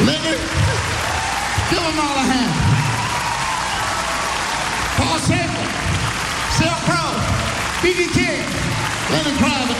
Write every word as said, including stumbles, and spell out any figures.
Lennon, give them all a hand. Paul Schaefer, Sal Pro, B B King, Lennon Kravitz.